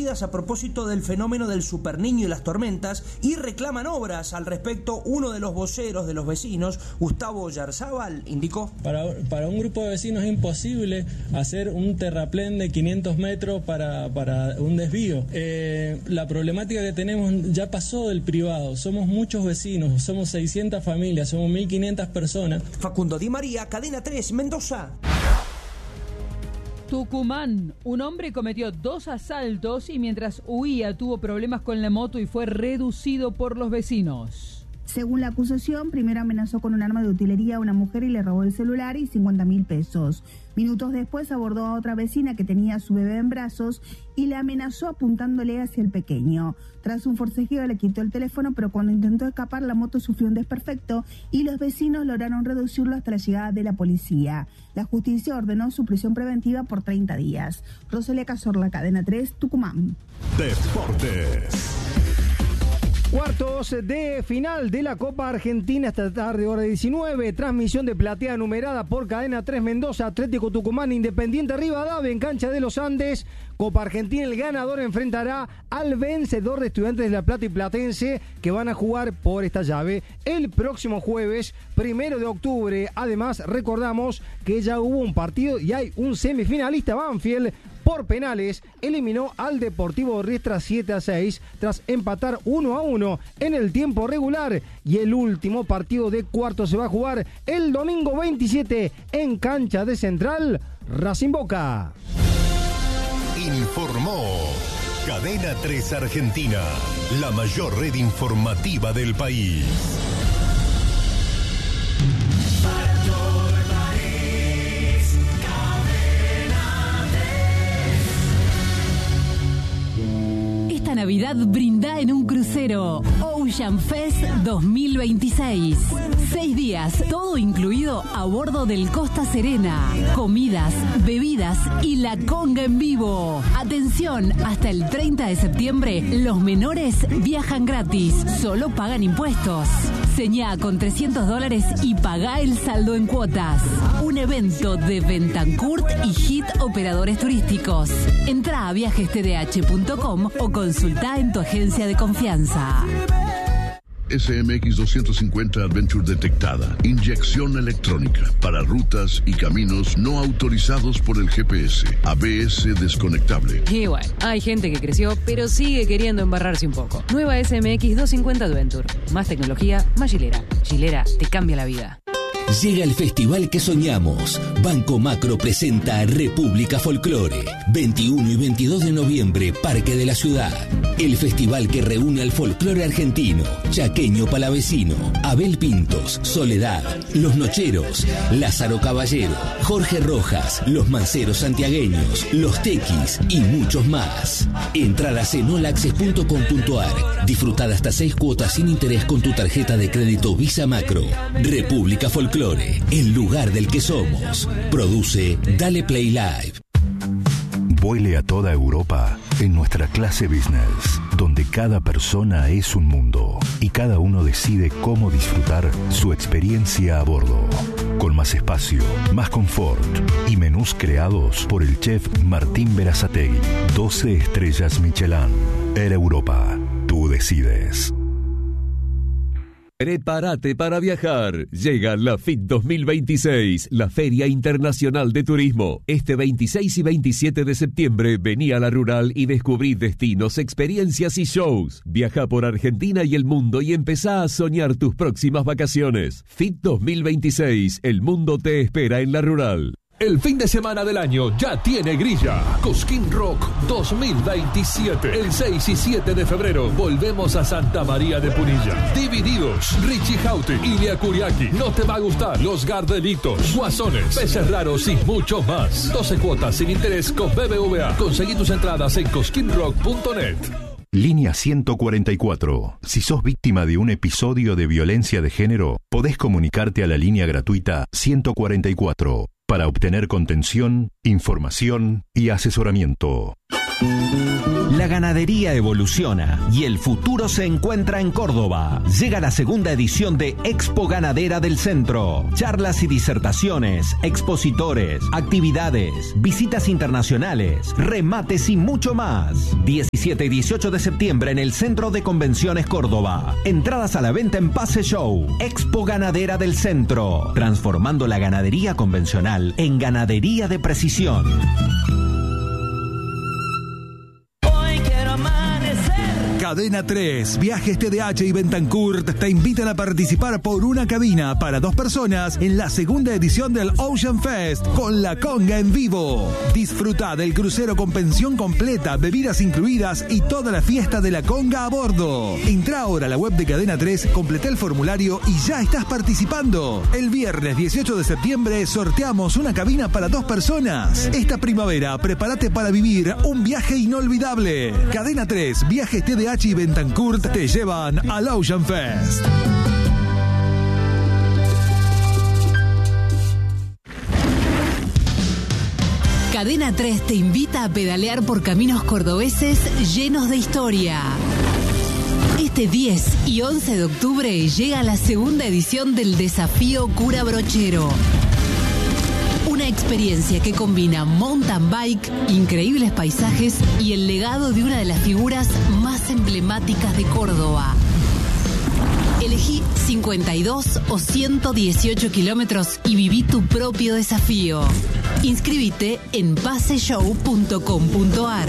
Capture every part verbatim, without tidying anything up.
emitidas a propósito del fenómeno del superniño y las tormentas y reclaman obras al respecto. Uno de los voceros de los vecinos, Gustavo Yarzábal, indicó: Para, para un grupo de vecinos es imposible hacer un terraplén de quinientos metros para, para un desvío. Eh, la problemática que tenemos ya pasó del privado. Somos muchos vecinos, somos seiscientas familias, somos mil quinientas personas. Facundo Di María, Cadena tres, Mendoza. Tucumán. Un hombre cometió dos asaltos y mientras huía tuvo problemas con la moto y fue reducido por los vecinos. Según la acusación, primero amenazó con un arma de utilería a una mujer y le robó el celular y cincuenta mil pesos. Minutos después abordó a otra vecina que tenía a su bebé en brazos y la amenazó apuntándole hacia el pequeño. Tras un forcejeo le quitó el teléfono, pero cuando intentó escapar la moto sufrió un desperfecto y los vecinos lograron reducirlo hasta la llegada de la policía. La justicia ordenó su prisión preventiva por treinta días. Rosalía Cazorla, Cadena tres, Tucumán. Deportes. Cuartos de final de la Copa Argentina esta tarde, hora diecinueve. Transmisión de platea numerada por Cadena tres Mendoza, Atlético Tucumán, Independiente Rivadavia en cancha de los Andes. Copa Argentina, el ganador enfrentará al vencedor de Estudiantes de La Plata y Platense, que van a jugar por esta llave el próximo jueves, primero de octubre. Además, recordamos que ya hubo un partido y hay un semifinalista. Banfield, por penales, eliminó al Deportivo Riestra siete a seis tras empatar uno a uno en el tiempo regular. Y el último partido de cuarto se va a jugar el domingo veintisiete en cancha de Central, Racing Boca. Informó Cadena tres Argentina, la mayor red informativa del país. Esta Navidad brinda en un crucero Ocean Fest dos mil veintiséis. Seis días, todo incluido a bordo del Costa Serena. Comidas, bebidas y la conga en vivo. Atención, hasta el treinta de septiembre, los menores viajan gratis. Solo pagan impuestos. Señá con trescientos dólares y pagá el saldo en cuotas. Un evento de Bentancourt y Hit Operadores Turísticos. Entrá a viajes t d h punto com o consultá en tu agencia de confianza. S M X doscientos cincuenta Adventure detectada. Inyección electrónica para rutas y caminos no autorizados por el G P S. A B S desconectable. Y bueno, hay gente que creció, pero sigue queriendo embarrarse un poco. Nueva S M X doscientos cincuenta Adventure. Más tecnología, más Gilera. Gilera te cambia la vida. Llega el festival que soñamos. Banco Macro presenta República Folclore. veintiuno y veintidós de noviembre, Parque de la Ciudad. El festival que reúne al folclore argentino, chaqueño palavecino, Abel Pintos, Soledad, Los Nocheros, Lázaro Caballero, Jorge Rojas, Los Manceros Santiagueños, Los Tequis y muchos más. Entradas en all access punto com punto a r. Disfrutad hasta seis cuotas sin interés con tu tarjeta de crédito Visa Macro. República Folclore, el lugar del que somos. Produce Dale Play Live. Vuele a toda Europa en nuestra clase business, donde cada persona es un mundo y cada uno decide cómo disfrutar su experiencia a bordo. Con más espacio, más confort y menús creados por el chef Martín Berazategui. doce estrellas Michelin. Air Europa. Tú decides. Prepárate para viajar. Llega la F I T dos mil veintiséis, la Feria Internacional de Turismo. Este veintiséis y veintisiete de septiembre vení a La Rural y descubrí destinos, experiencias y shows. Viaja por Argentina y el mundo y empezá a soñar tus próximas vacaciones. F I T dos mil veintiséis, el mundo te espera en La Rural. El fin de semana del año ya tiene grilla. Cosquín Rock dos mil veintisiete. El seis y siete de febrero volvemos a Santa María de Punilla. Divididos, Richie Houghton, Ilia Kuriaki. No te va a gustar. Los Gardelitos, Guasones, Peces Raros y mucho más. doce cuotas sin interés con B B V A. Conseguí tus entradas en cosquín rock punto net. Línea ciento cuarenta y cuatro. Si sos víctima de un episodio de violencia de género, podés comunicarte a la línea gratuita ciento cuarenta y cuatro para obtener contención, información y asesoramiento. La ganadería evoluciona y el futuro se encuentra en Córdoba. Llega la segunda edición de Expo Ganadera del Centro. Charlas y disertaciones, expositores, actividades, visitas internacionales, remates y mucho más. diecisiete y dieciocho de septiembre en el Centro de Convenciones Córdoba. Entradas a la venta en Pase Show. Expo Ganadera del Centro. Transformando la ganadería convencional en ganadería de precisión. Cadena tres, Viajes T D H y Bentancourt te invitan a participar por una cabina para dos personas en la segunda edición del Ocean Fest con la conga en vivo. Disfruta del crucero con pensión completa, bebidas incluidas y toda la fiesta de la conga a bordo. Entra ahora a la web de Cadena tres, completa el formulario y ya estás participando. El viernes dieciocho de septiembre sorteamos una cabina para dos personas. Esta primavera prepárate para vivir un viaje inolvidable. Cadena tres, Viajes T D H y Bentancourt te llevan al Ocean Fest. Cadena tres te invita a pedalear por caminos cordobeses llenos de historia. Este diez y once de octubre llega la segunda edición del Desafío Cura Brochero. Una experiencia que combina mountain bike, increíbles paisajes y el legado de una de las figuras más emblemáticas de Córdoba. Elegí cincuenta y dos o ciento dieciocho kilómetros y viví tu propio desafío. Inscríbete en paseshow punto com punto ar.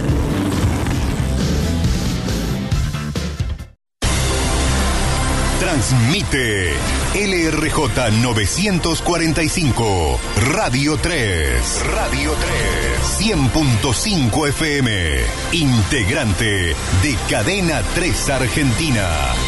Transmite L R J novecientos cuarenta y cinco, Radio tres. Radio tres. cien punto cinco F M. Integrante de Cadena tres Argentina.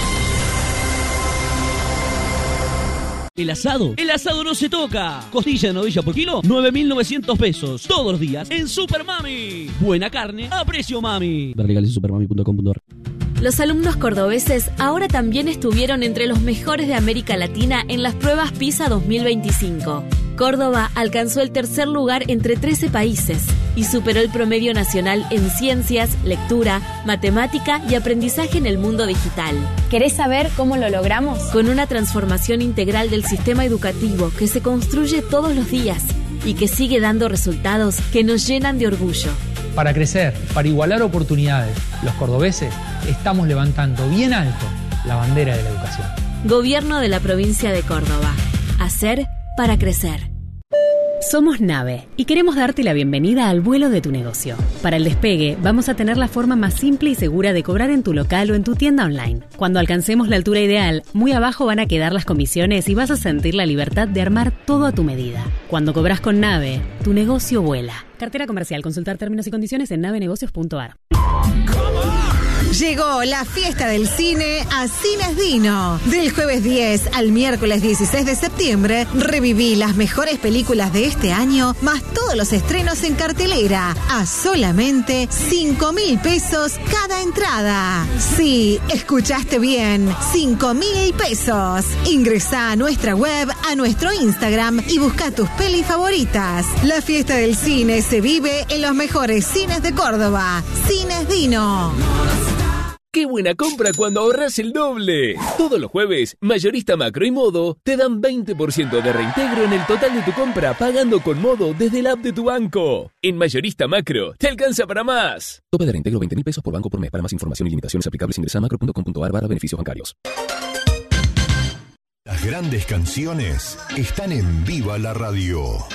El asado, el asado no se toca. Costilla de novilla por kilo, nueve mil novecientos pesos. Todos los días en Super Mami. Buena carne a precio mami. Ver legales en supermami punto com punto ar. Los alumnos cordobeses ahora también estuvieron entre los mejores de América Latina en las pruebas PISA dos mil veinticinco. Córdoba alcanzó el tercer lugar entre trece países y superó el promedio nacional en ciencias, lectura, matemática y aprendizaje en el mundo digital. ¿Querés saber cómo lo logramos? Con una transformación integral del sistema educativo que se construye todos los días y que sigue dando resultados que nos llenan de orgullo. Para crecer, para igualar oportunidades, los cordobeses estamos levantando bien alto la bandera de la educación. Gobierno de la provincia de Córdoba. Hacer para crecer. Somos Nave y queremos darte la bienvenida al vuelo de tu negocio. Para el despegue, vamos a tener la forma más simple y segura de cobrar en tu local o en tu tienda online. Cuando alcancemos la altura ideal, muy abajo van a quedar las comisiones y vas a sentir la libertad de armar todo a tu medida. Cuando cobras con Nave, tu negocio vuela. Cartera comercial. Consultar términos y condiciones en nave negocios punto ar. Llegó la fiesta del cine a Cines Dino. Del jueves diez al miércoles dieciséis de septiembre, reviví las mejores películas de este año, más todos los estrenos en cartelera, a solamente cinco mil pesos cada entrada. Sí, escuchaste bien, cinco mil pesos. Ingresá a nuestra web, a nuestro Instagram y busca tus pelis favoritas. La fiesta del cine se vive en los mejores cines de Córdoba. Cines Dino. ¡Qué buena compra cuando ahorras el doble! Todos los jueves, Mayorista Macro y Modo te dan veinte por ciento de reintegro en el total de tu compra pagando con Modo desde el app de tu banco. En Mayorista Macro, te alcanza para más. Tope de reintegro veinte mil pesos por banco por mes. Para más información y limitaciones aplicables ingresa a macro punto com punto ar barra beneficios bancarios. Las grandes canciones están en Viva la Radio.